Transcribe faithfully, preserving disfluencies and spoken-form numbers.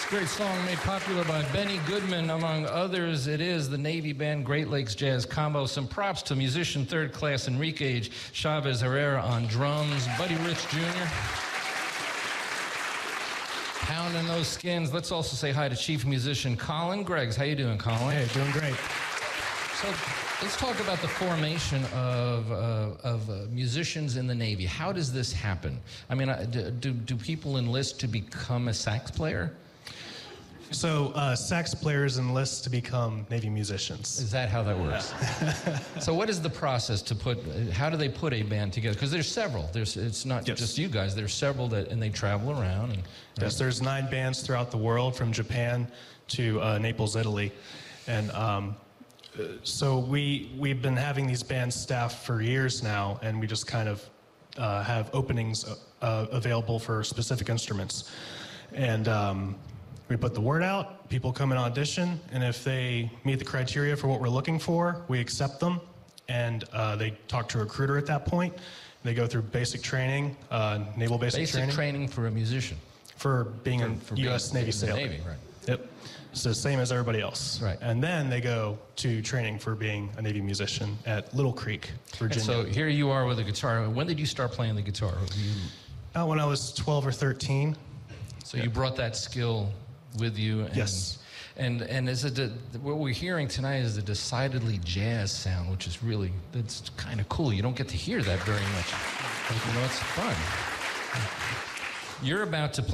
Great song made popular by Benny Goodman, among others. It is the Navy Band Great Lakes Jazz Combo. Some props to musician third class Enrique Chavez Herrera on drums, Buddy Rich Junior pounding those skins. Let's also say hi to chief musician Colin Greggs. How you doing, Colin? Hey, doing great. So let's talk about the formation of, uh, of uh, musicians in the Navy. How does this happen? I mean, uh, do, do people enlist to become a sax player? So uh, sax players enlist to become Navy musicians. Is that how that works? So what is the process to put, how do they put a band together? Because there's several. There's, it's not yes. just you guys. There's several that, and they travel around. And, yes, right? There's nine bands throughout the world, from Japan to uh, Naples, Italy. And um, so we, we've been having these bands staffed for years now, and we just kind of uh, have openings uh, available for specific instruments. And um, we put the word out, people come and audition, and if they meet the criteria for what we're looking for, we accept them, and uh, they talk to a recruiter at that point. They go through basic training, uh, naval basic, basic training. Basic training for a musician. For being for, a for U S being Navy sailor. Navy, right. Yep. So same as everybody else. Right. And then they go to training for being a Navy musician at Little Creek, Virginia. And so here you are with a guitar. When did you start playing the guitar? You... Uh, when I was twelve or thirteen. So yeah. You brought that skill with you. And, yes. And and is it what we're hearing tonight is a decidedly jazz sound, which is really, that's kind of cool. You don't get to hear that very much. You know, it's fun. You're about to play